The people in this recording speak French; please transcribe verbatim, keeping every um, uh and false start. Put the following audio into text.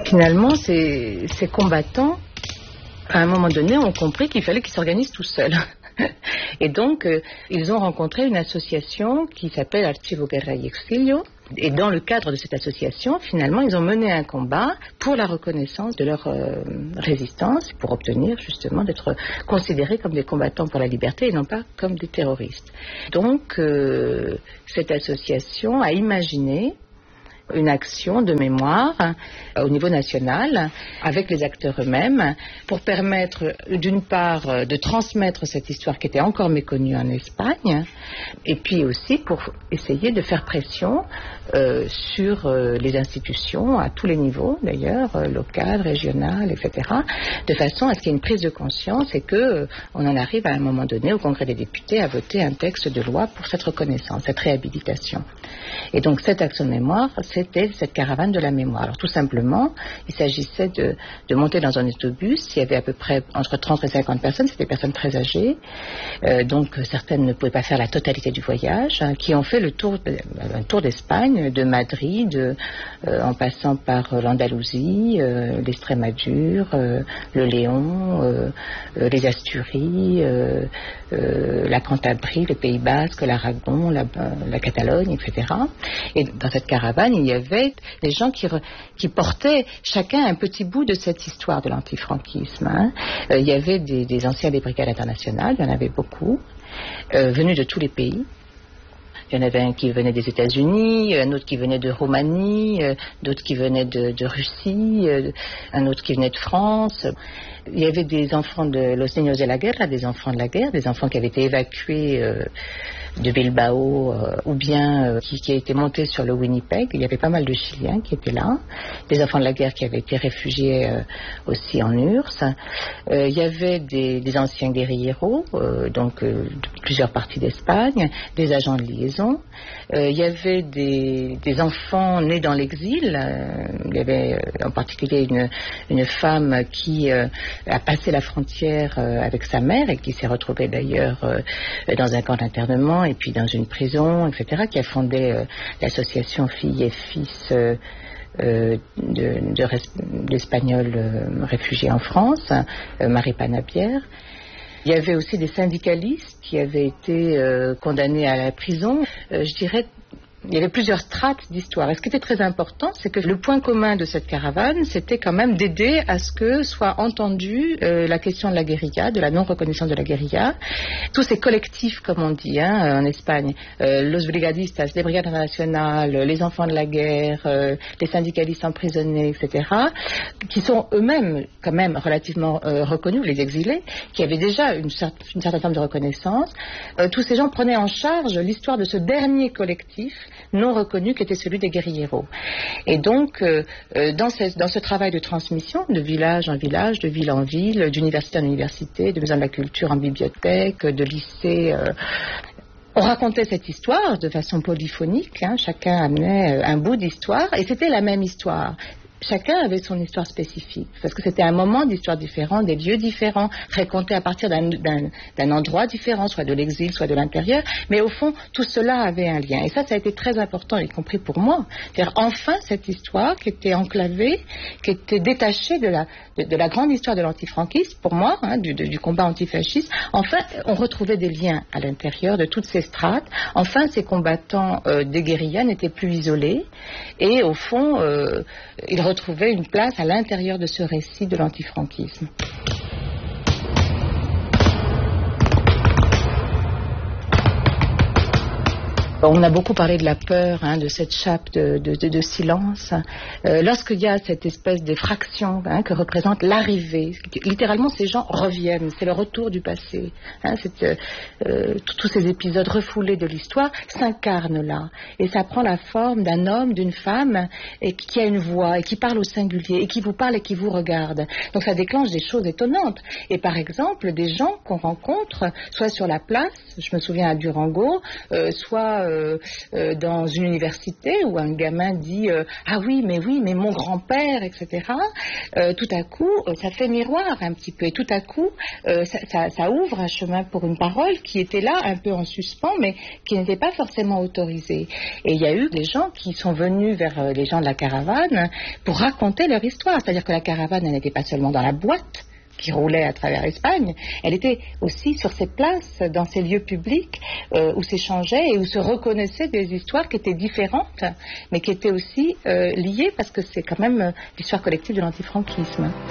Finalement, ces, ces combattants, à un moment donné, ont compris qu'il fallait qu'ils s'organisent tout seuls. Et donc, euh, ils ont rencontré une association qui s'appelle Archivo Guerra y Exilio. Et dans le cadre de cette association, finalement, ils ont mené un combat pour la reconnaissance de leur euh, résistance, pour obtenir justement d'être considérés comme des combattants pour la liberté et non pas comme des terroristes. Donc, euh, cette association a imaginé une action de mémoire euh, au niveau national avec les acteurs eux-mêmes pour permettre d'une part euh, de transmettre cette histoire qui était encore méconnue en Espagne et puis aussi pour essayer de faire pression euh, sur euh, les institutions à tous les niveaux d'ailleurs, euh, local, régional, et cetera, de façon à ce qu'il y ait une prise de conscience et que euh, on en arrive à un moment donné au Congrès des députés à voter un texte de loi pour cette reconnaissance, cette réhabilitation. Et donc cette action de mémoire, c'était cette caravane de la mémoire. Alors tout simplement, il s'agissait de, de monter dans un autobus. Il y avait à peu près entre trente et cinquante personnes, c'était des personnes très âgées, euh, donc certaines ne pouvaient pas faire la totalité du voyage, hein, qui ont fait le tour, de, un tour d'Espagne, de Madrid, euh, en passant par l'Andalousie, euh, l'Estrémadure, euh, le Léon, euh, euh, les Asturies, euh, euh, la Cantabrie, le Pays Basque, l'Aragon, la, la Catalogne, et cetera. Et dans cette caravane, il y avait des gens qui, re, qui portaient chacun un petit bout de cette histoire de l'antifranquisme. Hein. Euh, il y avait des, des anciens des brigades internationales, il y en avait beaucoup, euh, venus de tous les pays. Il y en avait un qui venait des États-Unis, un autre qui venait de Roumanie, euh, d'autres qui venaient de, de Russie, euh, un autre qui venait de France. Il y avait des enfants de Los Niños de la Guerra, des enfants de la guerre, des enfants qui avaient été évacués euh, de Bilbao euh, ou bien euh, qui, qui étaient montés sur le Winnipeg. Il y avait pas mal de Chiliens qui étaient là, des enfants de la guerre qui avaient été réfugiés euh, aussi en U R S S. Euh, il y avait des, des anciens guérilleros, euh, donc euh, de plusieurs parties d'Espagne, des agents de liaison. Euh, il y avait des, des enfants nés dans l'exil. Euh, il y avait euh, en particulier une, une femme qui euh, a passé la frontière euh, avec sa mère et qui s'est retrouvée d'ailleurs euh, dans un camp d'internement et puis dans une prison, et cetera, qui a fondé euh, l'association Filles et Fils euh, euh, de, de, d'Espagnols euh, réfugiés en France, euh, Marie Panabière. Il y avait aussi des syndicalistes qui avaient été euh, condamnés à la prison. Euh, je dirais, il y avait plusieurs strates d'histoire. Et ce qui était très important, c'est que le point commun de cette caravane, c'était quand même d'aider à ce que soit entendue euh, la question de la guérilla, de la non-reconnaissance de la guérilla. Tous ces collectifs, comme on dit hein, en Espagne, euh, los brigadistas, les brigades internationales, les enfants de la guerre, euh, les syndicalistes emprisonnés, et cetera, qui sont eux-mêmes quand même relativement euh, reconnus, les exilés, qui avaient déjà une, cer- une certaine forme de reconnaissance. Euh, tous ces gens prenaient en charge l'histoire de ce dernier collectif non reconnu qui était celui des guérilleros. Et donc, euh, dans, ce, dans ce travail de transmission, de village en village, de ville en ville, d'université en université, de maison de la culture en bibliothèque, de lycée, euh, on racontait cette histoire de façon polyphonique, hein, chacun amenait un bout d'histoire, et c'était la même histoire. Chacun avait son histoire spécifique, parce que c'était un moment d'histoire différent, des lieux différents, racontés à partir d'un, d'un, d'un endroit différent, soit de l'exil, soit de l'intérieur, mais au fond, tout cela avait un lien. Et ça, ça a été très important, y compris pour moi. C'est-à-dire, enfin, cette histoire qui était enclavée, qui était détachée de la, de, de la grande histoire de l'antifranquisme, pour moi, hein, du, du combat antifasciste, enfin, on retrouvait des liens à l'intérieur de toutes ces strates. Enfin, ces combattants euh, des guérillas n'étaient plus isolés, et au fond, euh, ils retrouver une place à l'intérieur de ce récit de l'antifranquisme. On a beaucoup parlé de la peur, hein, de cette chape de, de, de, de silence. Euh, Lorsqu'il y a cette espèce d'effraction hein, que représente l'arrivée, littéralement ces gens reviennent, c'est le retour du passé. Hein, c'est, euh, tous ces épisodes refoulés de l'histoire s'incarnent là. Et ça prend la forme d'un homme, d'une femme, et qui a une voix, et qui parle au singulier, et qui vous parle et qui vous regarde. Donc ça déclenche des choses étonnantes. Et par exemple, des gens qu'on rencontre, soit sur la place, je me souviens à Durango, euh, soit euh, euh, dans une université où un gamin dit euh, ah oui mais oui mais mon grand-père, et cetera. Euh, tout à coup euh, ça fait miroir un petit peu et tout à coup euh, ça, ça, ça ouvre un chemin pour une parole qui était là un peu en suspens mais qui n'était pas forcément autorisée. Et il y a eu des gens qui sont venus vers euh, les gens de la caravane pour raconter leur histoire, c'est-à-dire que la caravane elle n'était pas seulement dans la boîte qui roulait à travers l'Espagne, elle était aussi sur ces places, dans ces lieux publics euh, où s'échangeaient et où se reconnaissaient des histoires qui étaient différentes, mais qui étaient aussi euh, liées parce que c'est quand même euh, l'histoire collective de l'antifranquisme.